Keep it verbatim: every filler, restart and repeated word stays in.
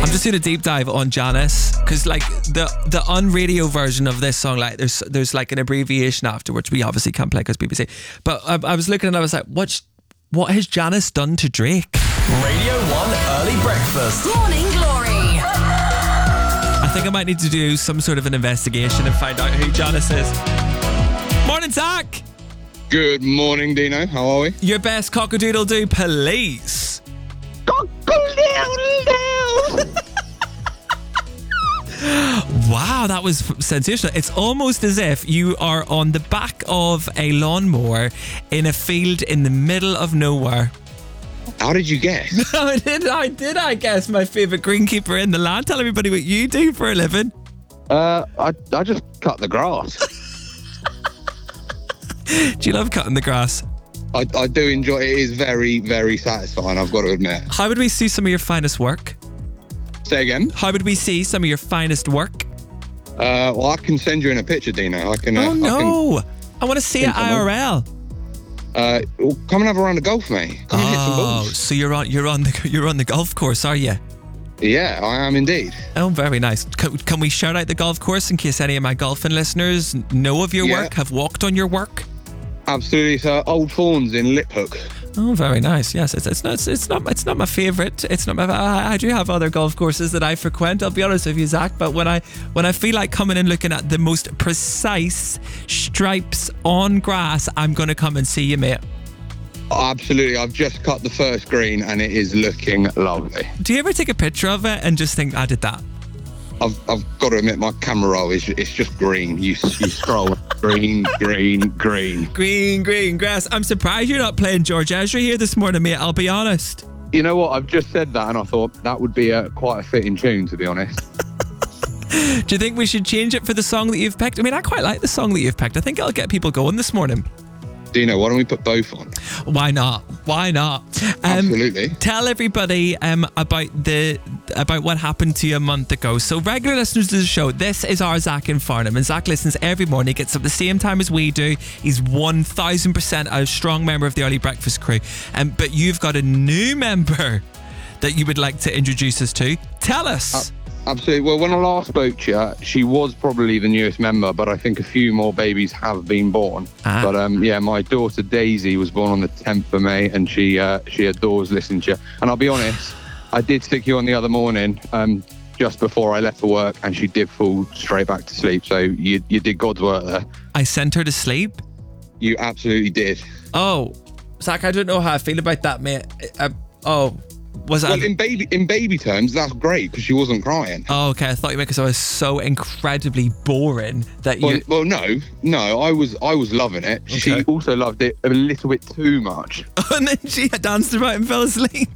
I'm just doing a deep dive on Janice because, like, the the unradio version of this song, like, there's there's like an abbreviation afterwards. We obviously can't play because B B C. But I, I was looking and I was like, what what has Janice done to Drake? Radio One Early Breakfast. Morning Glory. I think I might need to do some sort of an investigation and find out who Janice is. Morning, Zach. Good morning, Dino. How are we? Your best cock-a-doodle-doo, please. Wow, that was sensational. It's almost as if you are on the back of a lawnmower in a field in the middle of nowhere. How did you guess? I did, I did, I guess, my favourite greenkeeper in the land. Tell everybody what you do for a living. Uh, I I just cut the grass. Do you love cutting the grass? I, I do enjoy it. It is very, very satisfying, I've got to admit. How would we see some of your finest work? Say again? How would we see some of your finest work? Uh, well, I can send you in a picture, Dino. I can. Uh, Oh, no. I, can, I want to see it I R L. uh, well, come and have a round of golf, mate. Come and hit some Oh, balls. so you're on you're on the you're on the golf course, are you? Yeah, I am indeed. Oh, very nice. Can, can we shout out the golf course in case any of my golfing listeners know of your Yeah. work, have walked on your work? Absolutely. It's uh, Old Fawns in Liphook. Oh, very nice. Yes, it's, it's not it's, it's not it's not my favourite. It's not my. I, I do have other golf courses that I frequent. I'll be honest with you, Zach. But when I when I feel like coming and looking at the most precise stripes on grass, I'm going to come and see you, mate. Absolutely. I've just cut the first green and it is looking lovely. Do you ever take a picture of it and just think, I did that? I've, I've got to admit, my camera roll is it's just green. You, you scroll green, green, green. Green, green grass. I'm surprised you're not playing George Ezra here this morning, mate. I'll be honest. You know what? I've just said that and I thought that would be a, quite a fitting tune, to be honest. Do you think we should change it for the song that you've picked? I mean, I quite like the song that you've picked. I think it'll get people going this morning. Dino, why don't we put both on? Why not? Why not? Um, Absolutely. Tell everybody um, about the about what happened to you a month ago. So, regular listeners to the show, this is our Zach in Farnham, and Zach listens every morning. He gets up the same time as we do. He's one thousand percent a strong member of the Early Breakfast crew. Um, but you've got a new member that you would like to introduce us to. Tell us. Uh- Absolutely. Well, when I last spoke to you, she was probably the newest member, but I think a few more babies have been born. Ah. But um, yeah, my daughter Daisy was born on the tenth of May, and she uh, she adores listening to you. And I'll be honest, I did stick you on the other morning, um, just before I left for work, and she did fall straight back to sleep. So you you did God's work there. I sent her to sleep. You absolutely did. Oh, Zach, I don't know how I feel about that, mate. Uh, oh, was Well, it? in baby in baby terms, that's great because she wasn't crying. Oh, okay. I thought you meant because I was so incredibly boring that you. Well, well, no, no, I was I was loving it. She Okay. also loved it a little bit too much. And then she danced about and fell asleep.